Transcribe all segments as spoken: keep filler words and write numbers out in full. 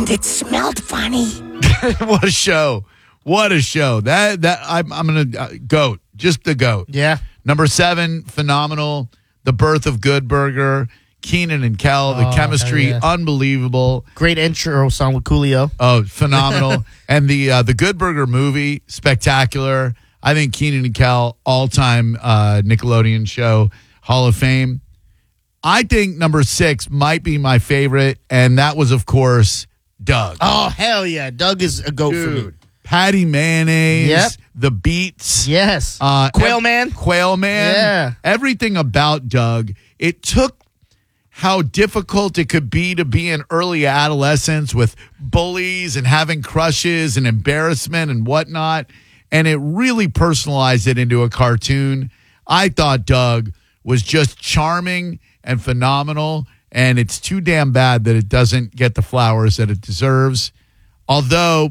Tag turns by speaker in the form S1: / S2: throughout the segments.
S1: And it smelled funny.
S2: What a show. What a show. That that I'm, I'm going to uh, goat. Just the goat.
S3: Yeah.
S2: Number seven, phenomenal. The Birth of Good Burger. Keenan and Kel. The
S3: Oh,
S2: chemistry,
S3: hell yeah.
S2: unbelievable.
S3: Great intro song with Coolio.
S2: Oh, phenomenal. And the uh, the Good Burger movie, spectacular. I think Keenan and Kel, all-time uh, Nickelodeon show, Hall of Fame. I think number six might be my favorite, and that was, of course, Doug.
S3: Oh, hell yeah. Doug is a goat for me.
S2: Dude, Patty Mayonnaise,
S3: Yep.
S2: the beats.
S3: Yes.
S2: Uh,
S3: Quail
S2: ev-
S3: Man.
S2: Quail Man.
S3: Yeah.
S2: Everything about Doug. It took how difficult it could be to be in early adolescence with bullies and having crushes and embarrassment and whatnot. And it really personalized it into a cartoon. I thought Doug was just charming and phenomenal. And it's too damn bad that it doesn't get the flowers that it deserves. Although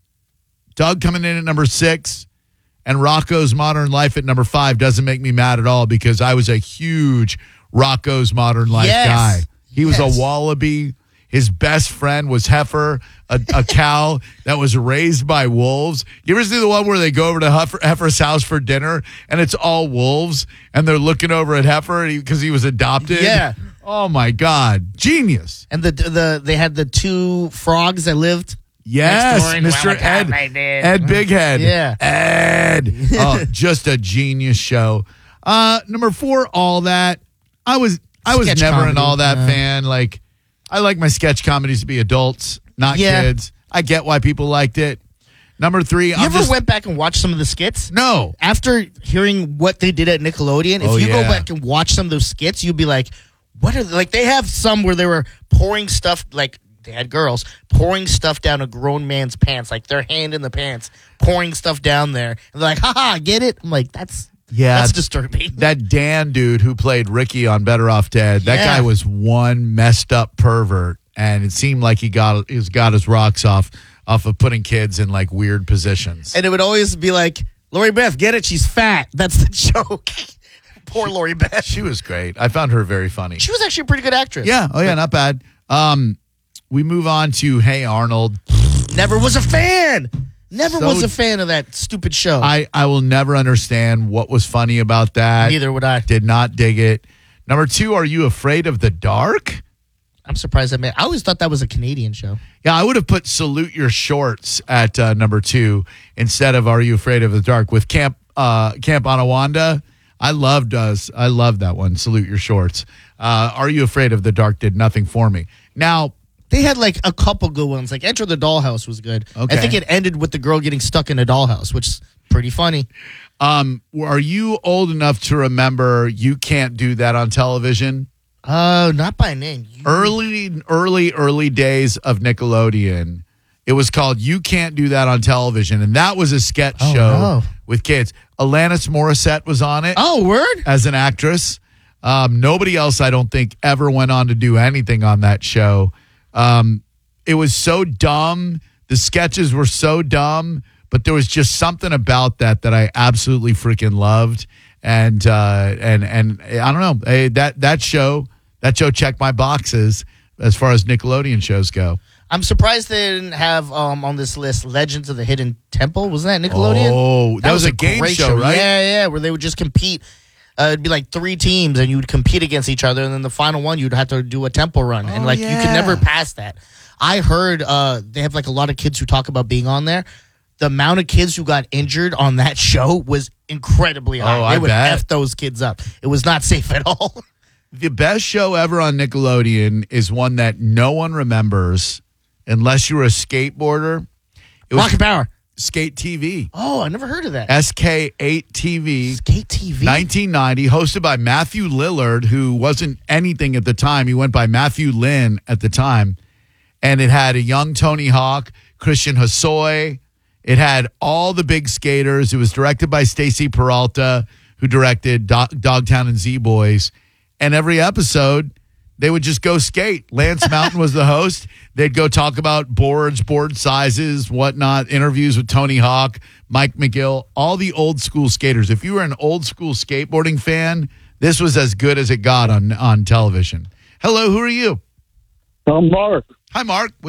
S2: Doug coming in at number six and Rocco's Modern Life at number five doesn't make me mad at all because I was a huge Rocco's Modern Life
S3: Yes.
S2: guy. He was
S3: Yes.
S2: a wallaby. His best friend was Heifer, a, a cow that was raised by wolves. You ever see the one where they go over to Heifer, Heifer's house for dinner and it's all wolves and they're looking over at Heifer because he was adopted?
S3: Yeah.
S2: Oh, my God. Genius.
S3: And the the they had the two frogs that lived.
S2: Yes,
S3: Next door in
S2: Mister
S3: Wellington,
S2: Ed,
S3: they did.
S2: Ed Bighead.
S3: Yeah.
S2: Ed. Oh, just a genius show. Uh, number four, All That. I was I was
S3: Sketch
S2: never an
S3: comedy,
S2: All That
S3: yeah.
S2: fan. Like, I like my sketch comedies to be adults, not
S3: Yeah.
S2: kids. I get why people liked it. Number three,
S3: You
S2: I'm
S3: ever
S2: just
S3: went back and watched some of the skits?
S2: no.
S3: After hearing what they did at Nickelodeon, if
S2: Oh,
S3: you
S2: yeah.
S3: go back and watch some of those skits, you'd be like, what are they? Like they have some where they were pouring stuff, like they had girls pouring stuff down a grown man's pants, like their hand in the pants, pouring stuff down there. And they're like, haha, get it? I'm like, that's
S2: Yeah,
S3: that's disturbing.
S2: That Dan dude who played Ricky on Better Off Dead, that
S3: Yeah.
S2: guy was one messed up pervert, and it seemed like he got he's got his rocks off off of putting kids in like weird positions.
S3: And it would always be like, Lori Beth, get it? She's fat. That's the joke. Poor Lori Beth.
S2: She was great. I found her very funny.
S3: She was actually a pretty good actress.
S2: Yeah. Oh, yeah. Not bad. Um, we move on to Hey Arnold.
S3: Never was a fan. Never
S2: So-
S3: was a fan of that stupid show.
S2: I, I will never understand what was funny about that.
S3: Neither would I.
S2: Did not dig it. Number two, Are You Afraid of the Dark?
S3: I'm surprised I made. I always thought that was a Canadian show.
S2: Yeah, I would have put Salute Your Shorts at uh, number two instead of Are You Afraid of the Dark with Camp uh, Camp Anawanda. I loved us. I loved that one. Salute Your Shorts. Uh, Are You Afraid of the Dark did nothing for me. Now,
S3: They had like a couple good ones. Like Enter the Dollhouse was good.
S2: Okay.
S3: I think it ended with the girl getting stuck in a dollhouse, which is pretty funny.
S2: um, are you old enough to remember You Can't Do That on television?
S3: Oh, not by name. You-
S2: Early, early, early days of Nickelodeon. It was called You Can't Do That on Television, and that was a sketch
S3: Oh,
S2: show
S3: no.
S2: with kids. Alanis Morissette was on it.
S3: Oh, word?
S2: As an actress. Um, nobody else, I don't think, ever went on to do anything on that show. Um, it was so dumb. The sketches were so dumb, but there was just something about that that I absolutely freaking loved. And uh, and and I don't know, eh, that that show that show checked my boxes as far as Nickelodeon shows go.
S3: I'm surprised they didn't have um, on this list Legends of the Hidden Temple. Wasn't that Nickelodeon?
S2: Oh, that was a game
S3: great
S2: show, right?
S3: Yeah, yeah, where they would just compete. Uh, it'd be like three teams, and you would compete against each other, and then the final one, you'd have to do a temple run, and
S2: Oh,
S3: like you
S2: yeah.
S3: could never pass that. I heard uh, they have like a lot of kids who talk about being on there. The amount of kids who got injured on that show was incredibly high.
S2: Oh,
S3: they
S2: I
S3: would
S2: bet.
S3: F those kids up. It was not safe at all.
S2: The best show ever on Nickelodeon is one that no one remembers unless you're a skateboarder. It was
S3: Rocket Power.
S2: Skate T V.
S3: Oh, I never heard of that.
S2: S K eight T V.
S3: Skate T V.
S2: nineteen ninety, hosted by Matthew Lillard, who wasn't anything at the time. He went by Matthew Lynn at the time. And it had a young Tony Hawk, Christian Hosoi. It had all the big skaters. It was directed by Stacy Peralta, who directed Do- Dogtown and Z-Boys. And every episode, they would just go skate. Lance Mountain was the host. They'd go talk about boards, board sizes, whatnot, interviews with Tony Hawk, Mike McGill, all the old school skaters. If you were an old school skateboarding fan, this was as good as it got on, on television. Hello, who are you?
S4: I'm Mark.
S2: Hi, Mark.